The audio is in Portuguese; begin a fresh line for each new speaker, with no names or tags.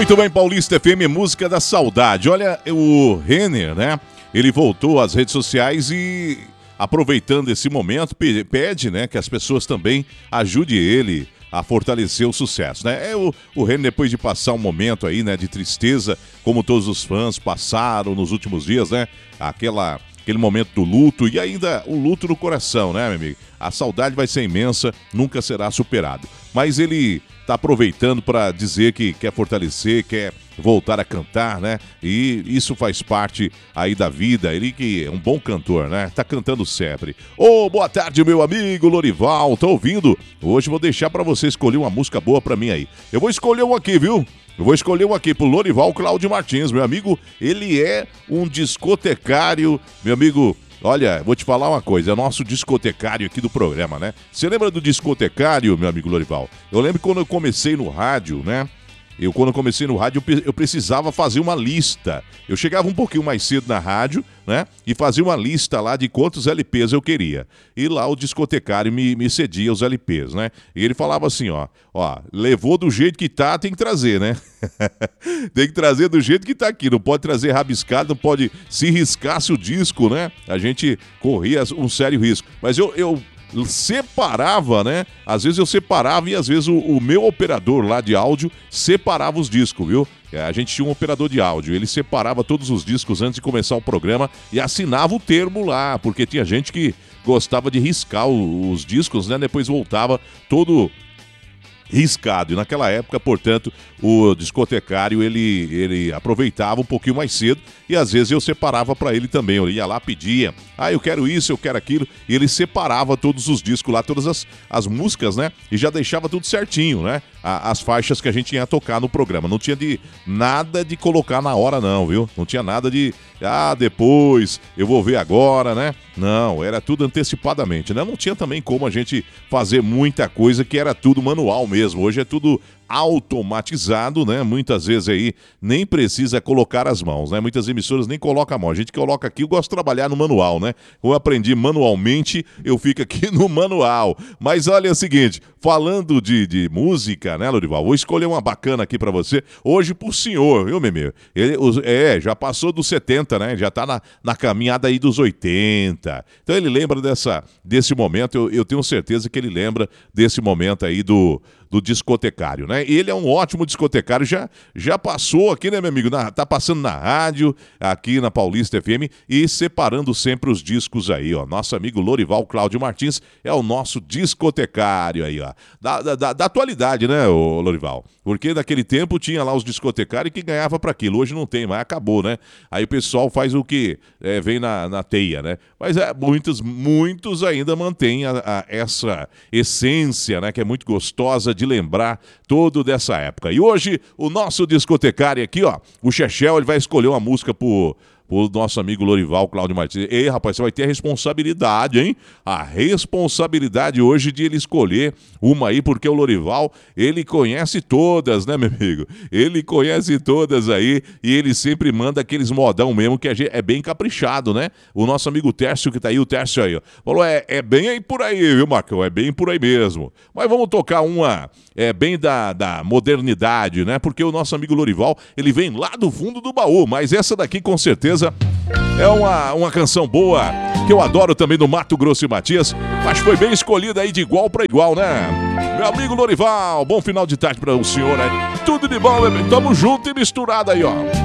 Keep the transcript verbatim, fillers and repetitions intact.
Muito bem, Paulista F M, música da saudade. Olha, o Renner, né? Ele voltou às redes sociais e, aproveitando esse momento, pede, né, que as pessoas também ajudem ele a fortalecer o sucesso, né? É o, o Renner, depois de passar um momento aí, né, de tristeza, como todos os fãs passaram nos últimos dias, né? Aquela, aquele momento do luto e ainda o luto no coração, né, meu amigo? A saudade vai ser imensa, nunca será superado. Mas ele tá aproveitando para dizer que quer fortalecer, quer voltar a cantar, né? E isso faz parte aí da vida. Ele que é um bom cantor, né? Tá cantando sempre. Ô, oh, boa tarde, meu amigo Lorival. Tá ouvindo? Hoje vou deixar para você escolher uma música boa para mim aí. Eu vou escolher um aqui, viu? Eu vou escolher um aqui pro Lorival Cláudio Martins, meu amigo. Ele é um discotecário, meu amigo. Olha, vou te falar uma coisa, é o nosso discotecário aqui do programa, né? Você lembra do discotecário, meu amigo Lorival? Eu lembro quando eu comecei no rádio, né? Eu, quando eu comecei no rádio, eu precisava fazer uma lista. Eu chegava um pouquinho mais cedo na rádio, né? E fazia uma lista lá de quantos L Ps eu queria. E lá o discotecário me, me cedia os L Ps, né? E ele falava assim, ó, ó, levou do jeito que tá, tem que trazer, né? Tem que trazer do jeito que tá aqui, não pode trazer rabiscado, não pode, se riscasse o disco, né? A gente corria um sério risco. Mas eu... eu separava, né? Às vezes eu separava e às vezes o, o meu operador lá de áudio separava os discos, viu? A gente tinha um operador de áudio, ele separava todos os discos antes de começar o programa e assinava o termo lá, porque tinha gente que gostava de riscar o, os discos, né? Depois voltava todo riscado. E naquela época, portanto, o discotecário, ele, ele aproveitava um pouquinho mais cedo e às vezes eu separava para ele também. Eu ia lá, pedia, ah, eu quero isso, eu quero aquilo. E ele separava todos os discos lá, todas as, as músicas, né? E já deixava tudo certinho, né? A, as faixas que a gente ia tocar no programa. Não tinha de nada de colocar na hora, não, viu? Não tinha nada de, ah, depois, eu vou ver agora, né? Não, era tudo antecipadamente, né? Não tinha também como a gente fazer muita coisa que era tudo manual mesmo. Hoje é tudo automatizado, né? Muitas vezes aí nem precisa colocar as mãos, né? Muitas emissoras nem colocam a mão. A gente coloca aqui, eu gosto de trabalhar no manual, né? Eu aprendi manualmente, eu fico aqui no manual. Mas olha o seguinte, falando de, de música, né, Lorival? Vou escolher uma bacana aqui pra você. Hoje pro senhor, viu, Memê? Ele, é, já passou dos setenta, né? Já tá na, na caminhada aí dos oitenta. Então ele lembra dessa, desse momento, eu, eu tenho certeza que ele lembra desse momento aí do... do discotecário, né? Ele é um ótimo discotecário, já, já passou aqui, né, meu amigo? Na, tá passando na rádio, aqui na Paulista F M e separando sempre os discos aí, ó. Nosso amigo Lorival Cláudio Martins é o nosso discotecário aí, ó. Da, da, da atualidade, né, ô Lorival? Porque naquele tempo tinha lá os discotecários que ganhava para aquilo. Hoje não tem, mas acabou, né? Aí o pessoal faz o que? É, vem na, na teia, né? Mas é, muitos, muitos ainda mantêm a, a, essa essência, né? Que é muito gostosa de de lembrar todo dessa época. E hoje, o nosso discotecário aqui, ó, o Chechel, ele vai escolher uma música pro, pro nosso amigo Lorival Cláudio Martins. Ei, rapaz, você vai ter a responsabilidade, hein? A responsabilidade hoje de ele escolher uma aí, porque o Lorival, ele conhece todas, né, meu amigo? Ele conhece todas aí e ele sempre manda aqueles modão mesmo que é bem caprichado, né? O nosso amigo Tércio que tá aí, o Tércio aí, ó. Falou, é, é bem aí por aí, viu, Marcão? É bem por aí mesmo. Mas vamos tocar uma, é bem da, da modernidade, né? Porque o nosso amigo Lorival, ele vem lá do fundo do baú, mas essa daqui com certeza é uma, uma canção boa, que eu adoro também do Mato Grosso e Matias, mas foi bem escolhida aí de igual para igual, né? Meu amigo Lorival, bom final de tarde para o senhor, né? Tudo de bom, bebê. Tamo junto e misturado aí, ó.